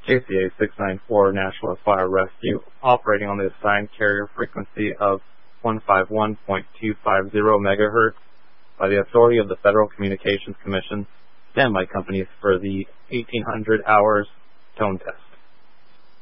KCA 694 Nashua Fire Rescue, operating on the assigned carrier frequency of 151.250 MHz by the authority of the Federal Communications Commission. Standby companies for the 1800 hours tone test.